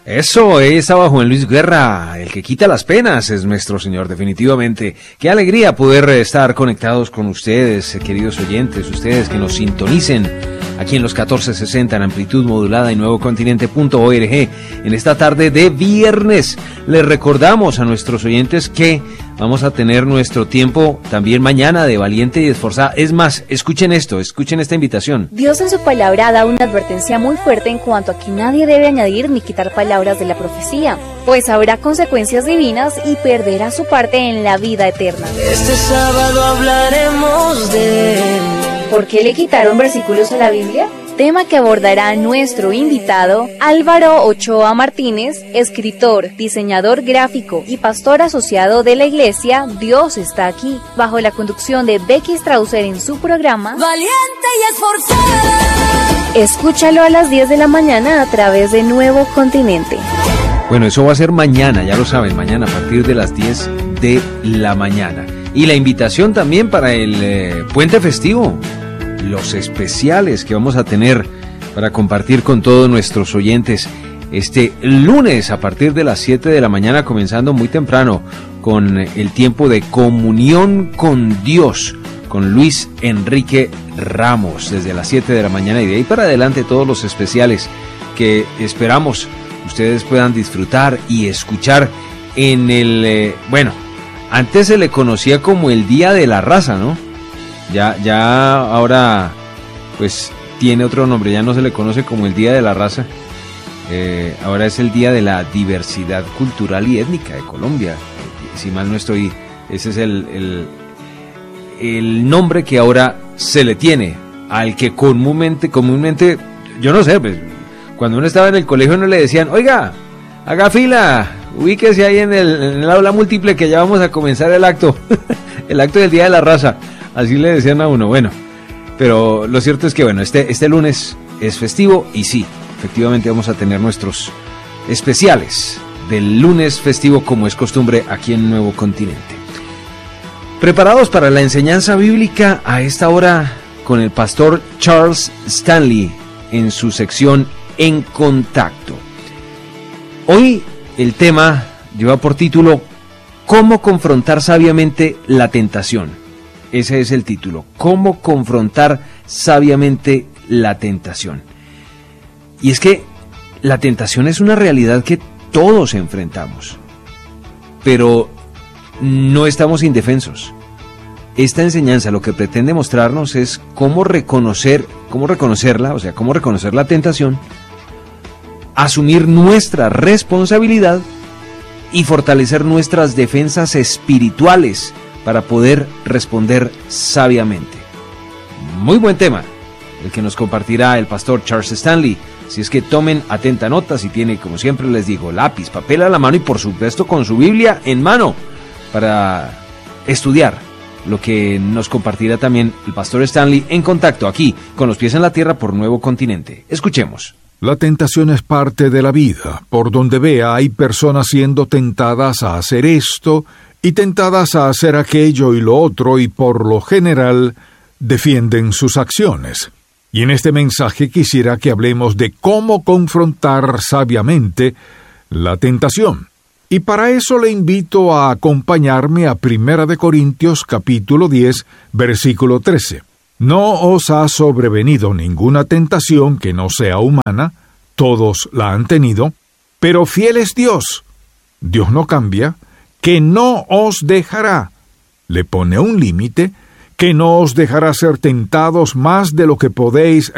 Eso, ahí estaba Juan Luis Guerra, el que quita las penas es nuestro Señor, definitivamente. Qué alegría poder estar conectados con ustedes, queridos oyentes, ustedes que nos sintonicen aquí en los 1460 en amplitud modulada y nuevocontinente.org. En esta tarde de viernes les recordamos a nuestros oyentes que vamos a tener nuestro tiempo también mañana de valiente y esforzada. Es más, escuchen esto, escuchen esta invitación. Dios en su palabra da una advertencia muy fuerte en cuanto a que nadie debe añadir ni quitar palabras de la profecía, pues habrá consecuencias divinas y perderá su parte en la vida eterna. Este sábado hablaremos de... ¿Por qué le quitaron versículos a la Biblia? Tema que abordará nuestro invitado Álvaro Ochoa Martínez, escritor, diseñador gráfico y pastor asociado de la iglesia Dios está aquí, bajo la conducción de Becky Strausser en su programa Valiente y esforzada. Escúchalo a las 10 de la mañana a través de Nuevo Continente. Bueno, eso va a ser mañana, ya lo saben, mañana a partir de las 10 de la mañana. Y la invitación también para el puente festivo, los especiales que vamos a tener para compartir con todos nuestros oyentes este lunes a partir de las 7 de la mañana, comenzando muy temprano con el tiempo de comunión con Dios, con Luis Enrique Ramos, desde las 7 de la mañana y de ahí para adelante todos los especiales que esperamos ustedes puedan disfrutar y escuchar en el, antes se le conocía como el Día de la Raza, ¿no? Ya ahora pues tiene otro nombre, ya no se le conoce como el Día de la Raza, ahora es el Día de la Diversidad Cultural y Étnica de Colombia, si mal no estoy, ese es el nombre que ahora se le tiene al que comúnmente, yo no sé, pues, cuando uno estaba en el colegio no le decían, oiga, haga fila, ubíquese ahí en el aula múltiple que ya vamos a comenzar el acto, el acto del Día de la Raza, así le decían a uno, bueno, pero lo cierto es que bueno, este lunes es festivo y sí, efectivamente vamos a tener nuestros especiales del lunes festivo como es costumbre aquí en Nuevo Continente. Preparados para la enseñanza bíblica a esta hora con el pastor Charles Stanley en su sección En Contacto. Hoy el tema lleva por título ¿Cómo confrontar sabiamente la tentación? Ese es el título, ¿cómo confrontar sabiamente la tentación? Y es que la tentación es una realidad que todos enfrentamos, pero no estamos indefensos. Esta enseñanza lo que pretende mostrarnos es cómo reconocerla, o sea, cómo reconocer la tentación, asumir nuestra responsabilidad y fortalecer nuestras defensas espirituales para poder responder sabiamente. Muy buen tema el que nos compartirá el pastor Charles Stanley. Si es que tomen atenta nota, si tiene, como siempre les digo, lápiz, papel a la mano y por supuesto con su Biblia en mano para estudiar lo que nos compartirá también el pastor Stanley en Contacto, aquí, con los pies en la tierra por Nuevo Continente. Escuchemos. La tentación es parte de la vida. Por donde vea hay personas siendo tentadas a hacer esto y tentadas a hacer aquello y lo otro, y por lo general defienden sus acciones. Y en este mensaje quisiera que hablemos de cómo confrontar sabiamente la tentación. Y para eso le invito a acompañarme a 1 Corintios capítulo 10, versículo 13. No os ha sobrevenido ninguna tentación que no sea humana, todos la han tenido, pero fiel es Dios. Dios no cambia, que no os dejará. Le pone un límite, que no os dejará ser tentados más de lo que podéis